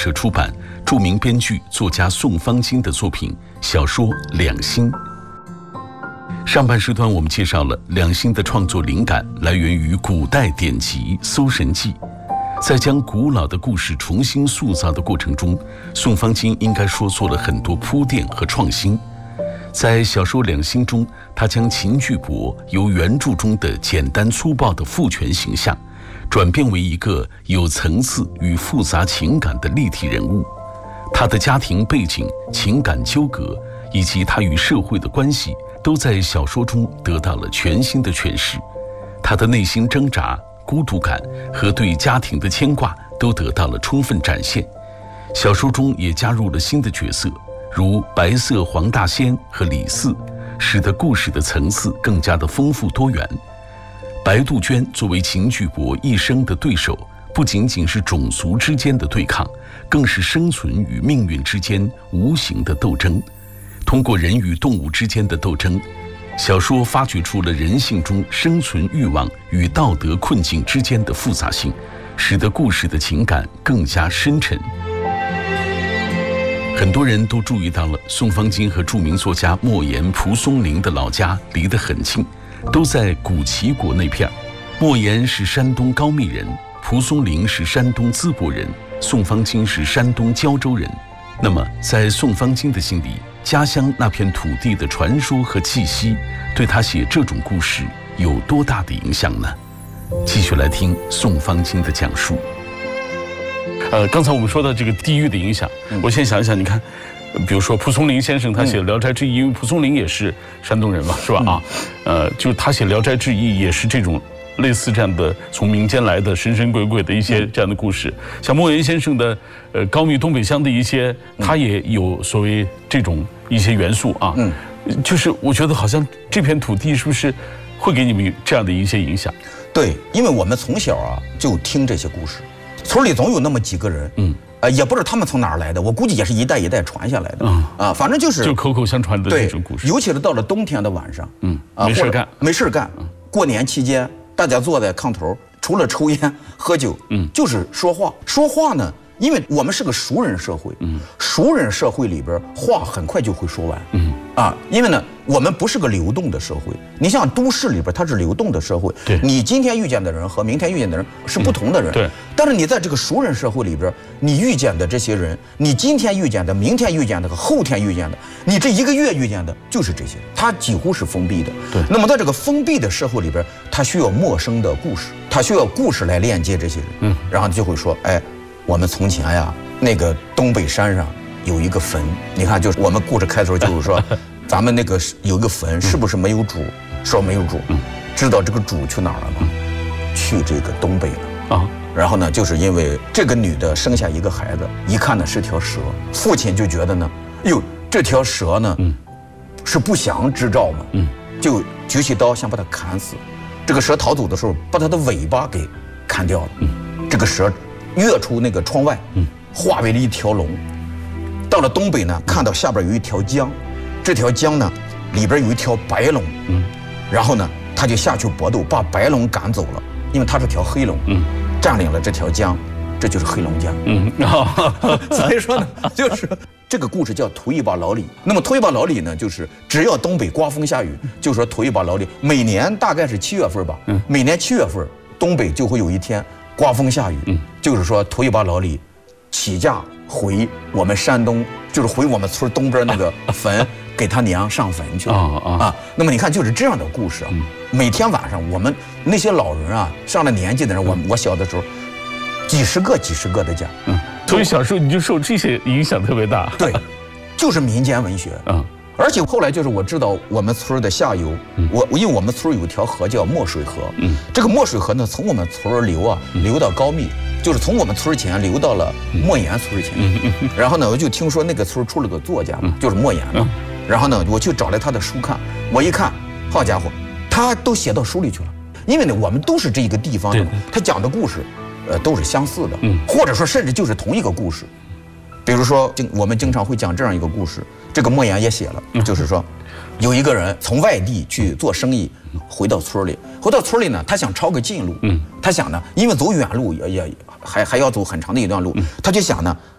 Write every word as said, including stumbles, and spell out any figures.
社出版著名编剧作家宋方金的作品小说《两心》。上半时段我们介绍了两心的创作灵感来源于古代典籍《搜神记》，在将古老的故事重新塑造的过程中，宋方金应该说做了很多铺垫和创新。在小说《两心》中，他将秦巨伯由原著中的简单粗暴的父权形象，转变为一个有层次与复杂情感的立体人物。他的家庭背景、情感纠葛以及他与社会的关系，都在小说中得到了全新的诠释。他的内心挣扎、孤独感和对家庭的牵挂都得到了充分展现。小说中也加入了新的角色，如白色黄大仙和李四，使得故事的层次更加的丰富多元。白杜鹃作为秦巨伯一生的对手，不仅仅是种族之间的对抗，更是生存与命运之间无形的斗争。通过人与动物之间的斗争，小说发掘出了人性中生存欲望与道德困境之间的复杂性，使得故事的情感更加深沉。很多人都注意到了宋方金和著名作家莫言、蒲松龄的老家离得很近，都在古齐国那片。莫言是山东高密人，蒲松龄是山东淄博人，宋方金是山东胶州人。那么在宋方金的心里，家乡那片土地的传说和气息，对他写这种故事有多大的影响呢？继续来听宋方金的讲述。呃，刚才我们说到这个地域的影响，嗯、我先想一想，你看，比如说蒲松龄先生他写《聊斋志异》，因为蒲松龄也是山东人嘛，是吧？啊，呃，就是他写《聊斋志异》也是这种类似这样的从民间来的神神鬼鬼的一些这样的故事。像莫言先生的呃高密东北乡的一些，他也有所谓这种一些元素啊。嗯，就是我觉得好像这片土地是不是会给你们这样的一些影响？ 对，因为我们从小啊就听这些故事。村里总有那么几个人，嗯，呃，也不知道他们从哪儿来的，我估计也是一代一代传下来的，嗯啊，反正就是就口口相传的这种故事。 尤其是到了冬天的晚上， 嗯，啊，没事干， 没事干，过年期间，大家坐在炕头，除了抽烟喝酒，嗯，就是说话。说话呢，因为我们是个熟人社会，嗯，熟人社会里边话很快就会说完，嗯啊，因为呢，我们不是个流动的社会。你像都市里边，它是流动的社会，对，你今天遇见的人和明天遇见的人是不同的人，嗯、对。但是你在这个熟人社会里边，你遇见的这些人，你今天遇见的、明天遇见的和后天遇见的，你这一个月遇见的就是这些，它几乎是封闭的，对。那么在这个封闭的社会里边，它需要陌生的故事，它需要故事来链接这些人，嗯，然后就会说，哎。我们从前呀，那个东北山上有一个坟，你看，就是我们故事开头就是说，咱们那个有一个坟，是不是没有主？说没有主，知道这个主去哪儿了吗？去这个东北了啊。然后呢，就是因为这个女的生下一个孩子，一看呢是条蛇，父亲就觉得呢，哟，这条蛇呢，是不祥之兆嘛，就举起刀想把它砍死。这个蛇逃走的时候，把它的尾巴给砍掉了。这个蛇跃出那个窗外，嗯，化为了一条龙。到了东北呢，看到下边有一条江，这条江呢里边有一条白龙，嗯，然后呢他就下去搏斗，把白龙赶走了，因为它是条黑龙，嗯，占领了这条江，这就是黑龙江，嗯，所以说呢，就是这个故事叫图一把老李。那么图一把老李呢，就是只要东北刮风下雨，就说图一把老李。每年大概是七月份吧，嗯，每年七月份东北就会有一天。刮风下雨，嗯，就是说图一把老李起驾回我们山东，就是回我们村东边那个坟，给他娘上坟去了啊啊啊！那么你看，就是这样的故事啊。嗯、每天晚上，我们那些老人啊，上了年纪的人，我我小的时候，几十个几十个的讲，嗯， 所以小时候你就受这些影响特别大。 对，就是民间文学，嗯。而且后来就是我知道我们村的下游，嗯、我因为我们村有一条河叫墨水河，嗯，这个墨水河呢从我们村流啊流到高密，就是从我们村前流到了莫言村前，嗯嗯、然后呢我就听说那个村出了个作家，嗯、就是莫言嘛，嗯、然后呢我去找来他的书看，我一看，好家伙，他都写到书里去了，因为呢我们都是这一个地方的，他讲的故事，呃都是相似的，嗯、或者说甚至就是同一个故事。比如说，经我们经常会讲这样一个故事，这个莫言也写了，就是说，有一个人从外地去做生意，回到村里，回到村里呢，他想抄个近路，嗯，他想呢，因为走远路也也还还要走很长的一段路，他就想呢，